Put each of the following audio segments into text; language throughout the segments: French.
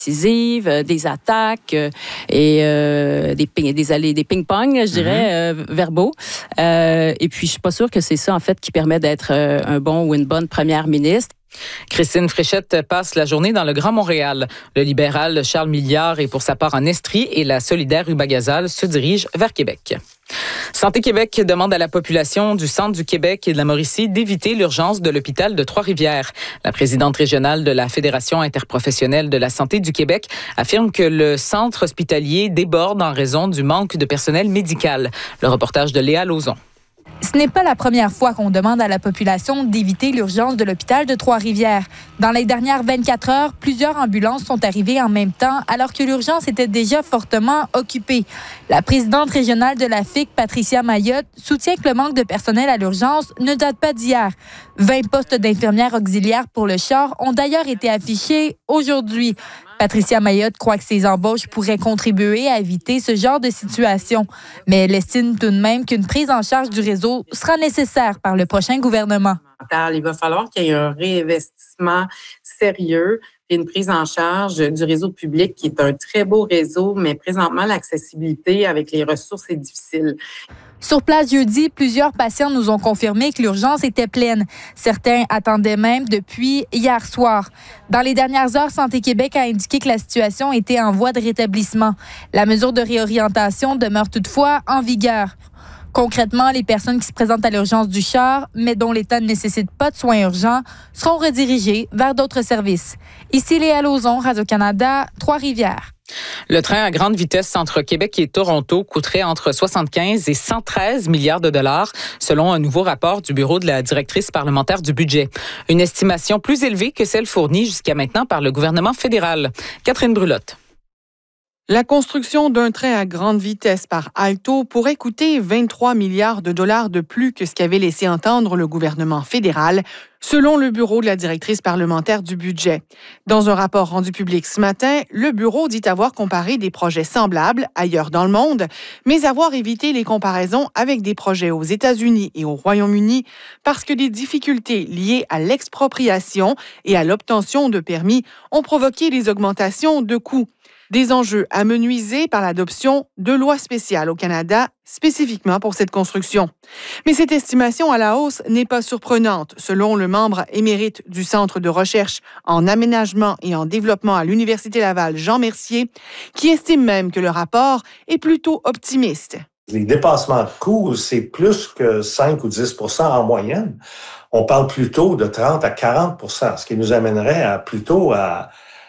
des attaques et des ping-pong, je dirais, verbaux. Et puis, je suis pas sûre que c'est ça, en fait, qui permet d'être un bon ou une bonne première ministre. Christine Fréchette passe la journée dans le Grand Montréal. Le libéral Charles Milliard est pour sa part en Estrie et la solidaire Hubert Gazal se dirige vers Québec. Santé Québec demande à la population du centre du Québec et de la Mauricie d'éviter l'urgence de l'hôpital de Trois-Rivières. La présidente régionale de la Fédération interprofessionnelle de la santé du Québec affirme que le centre hospitalier déborde en raison du manque de personnel médical. Le reportage de Léa Lauzon. Ce n'est pas la première fois qu'on demande à la population d'éviter l'urgence de l'hôpital de Trois-Rivières. Dans les dernières 24 heures, plusieurs ambulances sont arrivées en même temps alors que l'urgence était déjà fortement occupée. La présidente régionale de la FIC, Patricia Mayotte, soutient que le manque de personnel à l'urgence ne date pas d'hier. 20 postes d'infirmières auxiliaires pour le char ont d'ailleurs été affichés aujourd'hui. Patricia Mayotte croit que ces embauches pourraient contribuer à éviter ce genre de situation. Mais elle estime tout de même qu'une prise en charge du réseau sera nécessaire par le prochain gouvernement. Il va falloir qu'il y ait un réinvestissement sérieux et une prise en charge du réseau public qui est un très beau réseau, mais présentement, l'accessibilité avec les ressources est difficile. Sur place jeudi, plusieurs patients nous ont confirmé que l'urgence était pleine. Certains attendaient même depuis hier soir. Dans les dernières heures, Santé Québec a indiqué que la situation était en voie de rétablissement. La mesure de réorientation demeure toutefois en vigueur. Concrètement, les personnes qui se présentent à l'urgence du char, mais dont l'état ne nécessite pas de soins urgents, seront redirigées vers d'autres services. Ici Léa Lauzon, Radio-Canada, Trois-Rivières. Le train à grande vitesse entre Québec et Toronto coûterait entre 75 et 113 milliards de dollars, selon un nouveau rapport du bureau de la directrice parlementaire du budget. Une estimation plus élevée que celle fournie jusqu'à maintenant par le gouvernement fédéral. Catherine Brulotte. La construction d'un train à grande vitesse par Alto pourrait coûter 23 milliards de dollars de plus que ce qu'avait laissé entendre le gouvernement fédéral, selon le bureau de la directrice parlementaire du budget. Dans un rapport rendu public ce matin, le bureau dit avoir comparé des projets semblables ailleurs dans le monde, mais avoir évité les comparaisons avec des projets aux États-Unis et au Royaume-Uni parce que les difficultés liées à l'expropriation et à l'obtention de permis ont provoqué les augmentations de coûts. Des enjeux amenuisés par l'adoption de lois spéciales au Canada, spécifiquement pour cette construction. Mais cette estimation à la hausse n'est pas surprenante, selon le membre émérite du Centre de recherche en aménagement et en développement à l'Université Laval, Jean Mercier, qui estime même que le rapport est plutôt optimiste. Les dépassements de coûts, c'est plus que 5 ou 10 % en moyenne. On parle plutôt de 30 à 40 %, ce qui nous amènerait plutôt à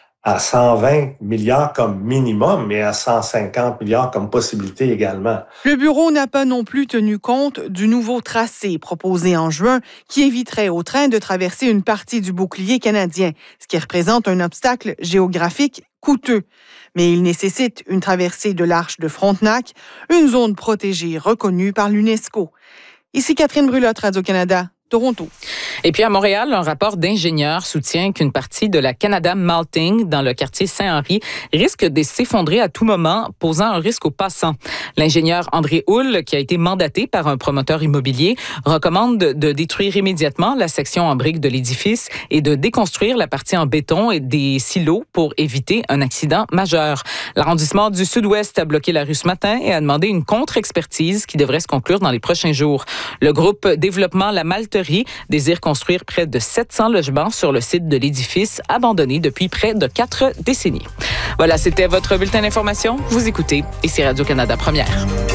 120 milliards comme minimum, mais à 150 milliards comme possibilité également. Le bureau n'a pas non plus tenu compte du nouveau tracé proposé en juin qui éviterait au train de traverser une partie du bouclier canadien, ce qui représente un obstacle géographique coûteux. Mais il nécessite une traversée de l'Arche de Frontenac, une zone protégée reconnue par l'UNESCO. Ici Catherine Brulotte, Radio-Canada. Toronto. Et puis à Montréal, un rapport d'ingénieurs soutient qu'une partie de la Canada Malting dans le quartier Saint-Henri risque de s'effondrer à tout moment, posant un risque aux passants. L'ingénieur André Houle, qui a été mandaté par un promoteur immobilier, recommande de détruire immédiatement la section en briques de l'édifice et de déconstruire la partie en béton et des silos pour éviter un accident majeur. L'arrondissement du Sud-Ouest a bloqué la rue ce matin et a demandé une contre-expertise qui devrait se conclure dans les prochains jours. Le groupe Développement La Malterie désire construire près de 700 logements sur le site de l'édifice abandonné depuis près de 4 décennies. Voilà, c'était votre bulletin d'information. Vous écoutez ici Radio-Canada Première.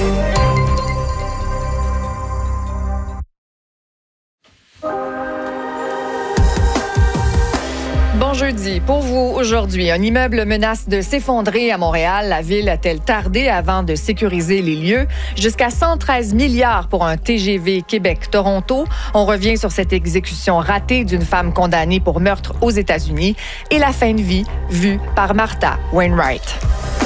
Bon jeudi. Pour vous, aujourd'hui, un immeuble menace de s'effondrer à Montréal. La ville a-t-elle tardé avant de sécuriser les lieux? Jusqu'à 113 milliards pour un TGV Québec-Toronto. On revient sur cette exécution ratée d'une femme condamnée pour meurtre aux États-Unis et la fin de vie vue par Martha Wainwright.